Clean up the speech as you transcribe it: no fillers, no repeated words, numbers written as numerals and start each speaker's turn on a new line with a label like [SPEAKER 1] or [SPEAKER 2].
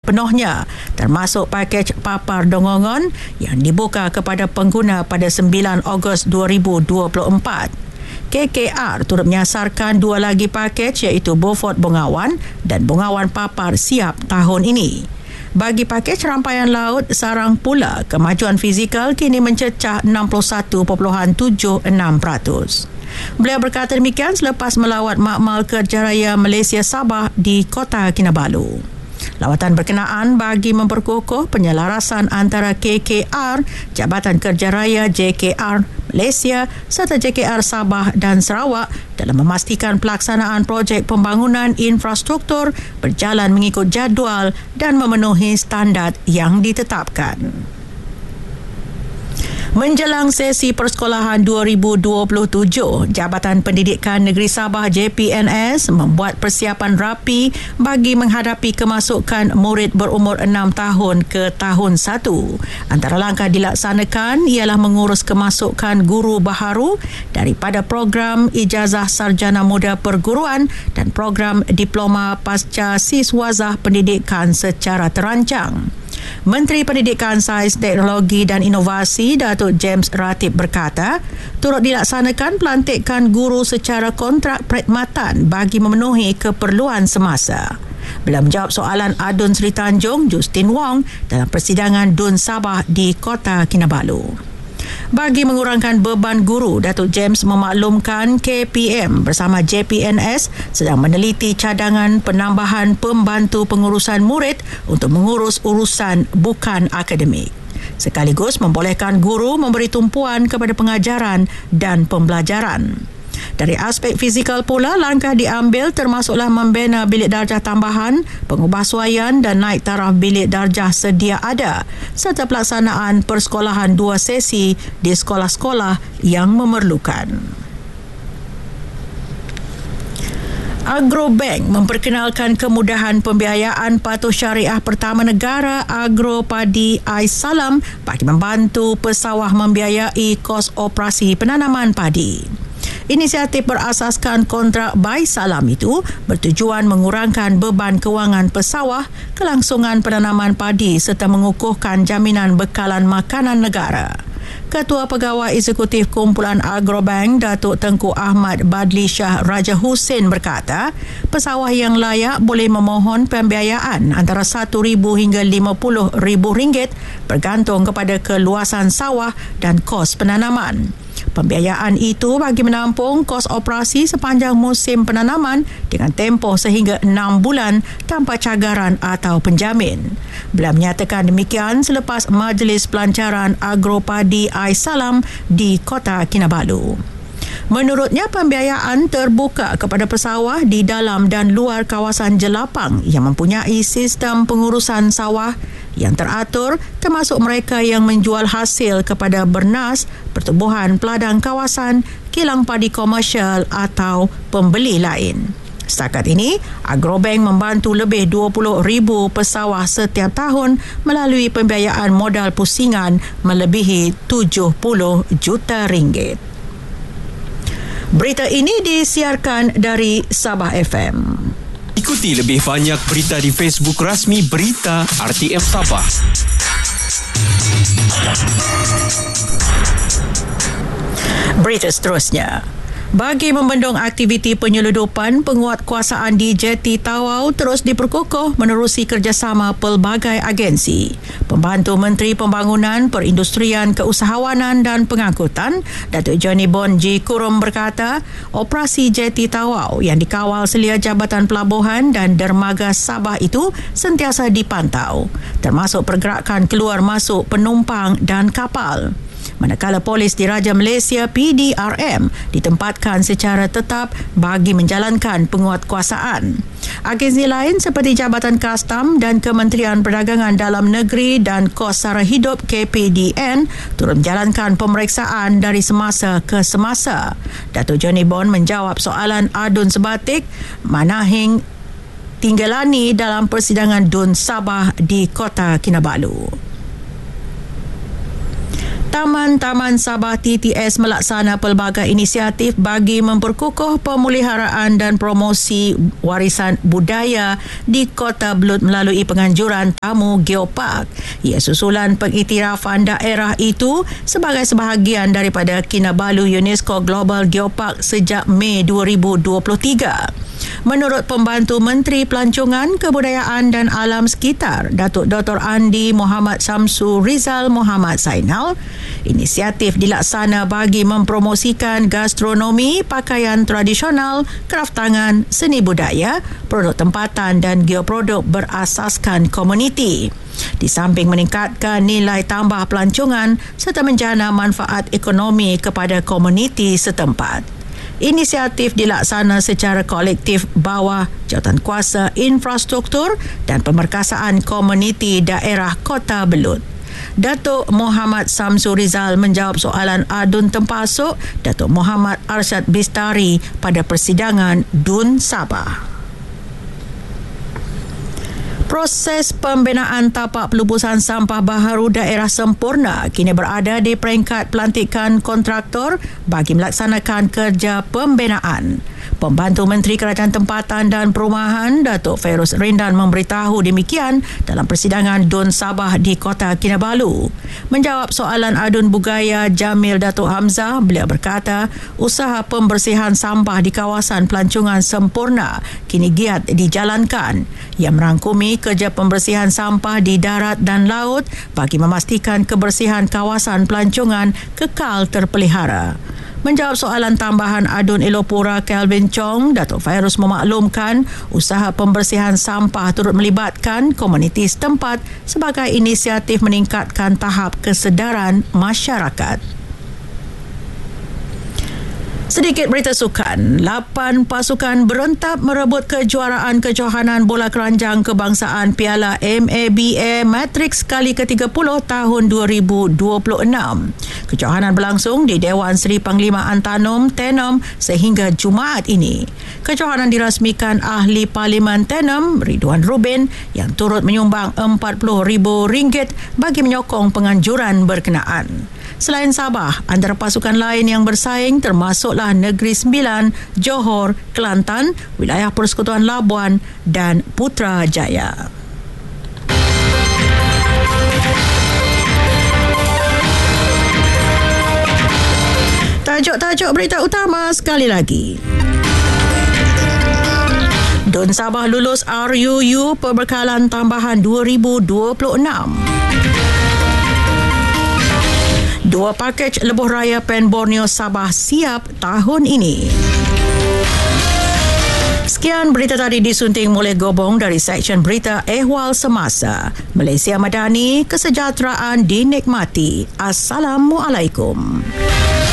[SPEAKER 1] sepenuhnya, termasuk pakej papar dongongan yang dibuka kepada pengguna pada 9 Ogos 2024. KKR turut menyasarkan dua lagi pakej iaitu Beaufort Bungawan dan Bungawan Papar siap tahun ini. Bagi pakej rampaian laut, Sarang Pula, kemajuan fizikal kini mencecah 61.76%. Beliau berkata demikian selepas melawat Makmal Kerjaya Malaysia Sabah di Kota Kinabalu. Lawatan berkenaan bagi memperkukuh penyelarasan antara KKR, Jabatan Kerjaya JKR Malaysia serta JKR Sabah dan Sarawak dalam memastikan pelaksanaan projek pembangunan infrastruktur berjalan mengikut jadual dan memenuhi standard yang ditetapkan. Menjelang sesi persekolahan 2027, Jabatan Pendidikan Negeri Sabah JPNS membuat persiapan rapi bagi menghadapi kemasukan murid berumur 6 tahun ke tahun 1. Antara langkah dilaksanakan ialah mengurus kemasukan guru baharu daripada program Ijazah Sarjana Muda Perguruan dan program Diploma Pasca Siswazah Pendidikan secara terancang. Menteri Pendidikan, Sains, Teknologi dan Inovasi Datuk James Ratib berkata, turut dilaksanakan pelantikan guru secara kontrak perkhidmatan bagi memenuhi keperluan semasa. Beliau menjawab soalan Adun Sri Tanjung Justin Wong dalam persidangan Dun Sabah di Kota Kinabalu. Bagi mengurangkan beban guru, Datuk James memaklumkan KPM bersama JPNS sedang meneliti cadangan penambahan pembantu pengurusan murid untuk mengurus urusan bukan akademik, sekaligus membolehkan guru memberi tumpuan kepada pengajaran dan pembelajaran. Dari aspek fizikal pula, langkah diambil termasuklah membina bilik darjah tambahan, pengubahsuaian dan naik taraf bilik darjah sedia ada serta pelaksanaan persekolahan 2 sesi di sekolah-sekolah yang memerlukan. Agrobank memperkenalkan kemudahan pembiayaan patuh syariah pertama negara Agro Padi Ais Salam bagi membantu pesawah membiayai kos operasi penanaman padi. Inisiatif berasaskan kontrak Bai Salam itu bertujuan mengurangkan beban kewangan pesawah, kelangsungan penanaman padi serta mengukuhkan jaminan bekalan makanan negara. Ketua Pegawai Eksekutif Kumpulan Agrobank, Datuk Tengku Ahmad Badli Shah Raja Hussein berkata, pesawah yang layak boleh memohon pembiayaan antara RM1,000 hingga RM50,000 bergantung kepada keluasan sawah dan kos penanaman. Pembiayaan itu bagi menampung kos operasi sepanjang musim penanaman dengan tempoh sehingga 6 bulan tanpa cagaran atau penjamin. Beliau menyatakan demikian selepas Majlis Pelancaran Agropadi Ais Salam di Kota Kinabalu. Menurutnya, pembiayaan terbuka kepada pesawah di dalam dan luar kawasan jelapang yang mempunyai sistem pengurusan sawah yang teratur, termasuk mereka yang menjual hasil kepada Bernas, Pertubuhan Peladang Kawasan, kilang padi komersial atau pembeli lain. Setakat ini, Agrobank membantu lebih 20,000 pesawah setiap tahun melalui pembiayaan modal pusingan melebihi RM70 juta. Berita ini disiarkan dari Sabah FM.
[SPEAKER 2] Ikuti lebih banyak berita di Facebook rasmi Berita RTM Sabah.
[SPEAKER 1] Berita seterusnya. Bagi membendung aktiviti penyeludupan, penguatkuasaan di Jeti Tawau terus diperkukuh menerusi kerjasama pelbagai agensi. Pembantu Menteri Pembangunan, Perindustrian, Keusahawanan dan Pengangkutan, Datuk Johnny Bon G. Kurum berkata, operasi Jeti Tawau yang dikawal selia Jabatan Pelabuhan dan Dermaga Sabah itu sentiasa dipantau, termasuk pergerakan keluar masuk penumpang dan kapal. Manakala polis Diraja Malaysia PDRM ditempatkan secara tetap bagi menjalankan penguatkuasaan. Agensi lain seperti Jabatan Kastam dan Kementerian Perdagangan Dalam Negeri dan Kos Sara Hidup KPDN turut menjalankan pemeriksaan dari semasa ke semasa. Datuk Johnny Bon menjawab soalan Adun Sebatik Manahing Tinggalani dalam persidangan Dun Sabah di Kota Kinabalu. Taman-Taman Sabah TTS melaksana pelbagai inisiatif bagi memperkukuh pemeliharaan dan promosi warisan budaya di Kota Belud melalui penganjuran tamu Geopark. Ia susulan pengiktirafan daerah itu sebagai sebahagian daripada Kinabalu UNESCO Global Geopark sejak Mei 2023. Menurut Pembantu Menteri Pelancongan, Kebudayaan dan Alam Sekitar, Datuk Dr. Andi Muhammad Samsu Rizal Muhammad Zainal, inisiatif dilaksana bagi mempromosikan gastronomi, pakaian tradisional, kraf tangan, seni budaya, produk tempatan dan geoproduk berasaskan komuniti. Di samping meningkatkan nilai tambah pelancongan serta menjana manfaat ekonomi kepada komuniti setempat. Inisiatif dilaksana secara kolektif bawah Jawatankuasa Infrastruktur dan Pemerkasaan Komuniti Daerah Kota Belud. Datuk Muhammad Samsu Rizal menjawab soalan adun tempasuk Datuk Muhammad Arsyad Bistari pada persidangan DUN Sabah. Proses pembinaan tapak pelubusan sampah baharu daerah sempurna kini berada di peringkat pelantikan kontraktor bagi melaksanakan kerja pembinaan. Pembantu Menteri Kerajaan Tempatan dan Perumahan Datuk Feiruz Rindan memberitahu demikian dalam persidangan DUN Sabah di Kota Kinabalu. Menjawab soalan adun Bugaya Jamil Datuk Hamzah, beliau berkata usaha pembersihan sampah di kawasan pelancongan sempurna kini giat dijalankan. Ia merangkumi kerja pembersihan sampah di darat dan laut bagi memastikan kebersihan kawasan pelancongan kekal terpelihara. Menjawab soalan tambahan adun Elopura Kelvin Chong, Datuk Feiruz memaklumkan usaha pembersihan sampah turut melibatkan komuniti setempat sebagai inisiatif meningkatkan tahap kesedaran masyarakat. Sedikit berita sukan. 8 pasukan berontap merebut kejuaraan kejohanan bola keranjang kebangsaan Piala MABA Matrix kali ke-30 tahun 2026. Kejohanan berlangsung di Dewan Seri Panglimaan Tanom Tenom sehingga Jumaat ini. Kejohanan dirasmikan Ahli Parlimen Tenom Ridwan Rubin yang turut menyumbang RM40,000 bagi menyokong penganjuran berkenaan. Selain Sabah, antara pasukan lain yang bersaing termasuklah Negeri Sembilan, Johor, Kelantan, Wilayah Persekutuan Labuan dan Putrajaya. Tajuk-tajuk berita utama sekali lagi. DUN Sabah lulus RUU Perbekalan Tambahan 2026. 2 pakej lebuh raya PEN Borneo Sabah siap tahun ini. Sekian berita tadi disunting oleh Gobong dari Seksyen Berita Ehwal Semasa. Malaysia Madani, kesejahteraan dinikmati. Assalamualaikum.